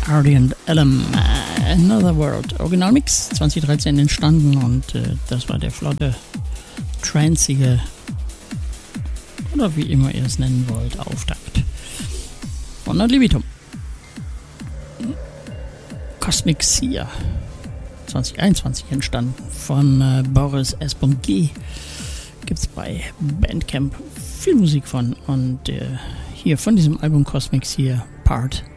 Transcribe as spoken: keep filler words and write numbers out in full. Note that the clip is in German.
Hardy and Elam, uh, Another World. Originalmix zwanzig dreizehn entstanden und äh, das war der flotte, tranzige, oder wie immer ihr es nennen wollt, Auftakt von Ad Libitum. Cosmic Seer, zwanzig einundzwanzig entstanden von äh, Boris S. G. Gibt's bei Bandcamp viel Musik von und äh, hier von diesem Album Cosmic Seer Part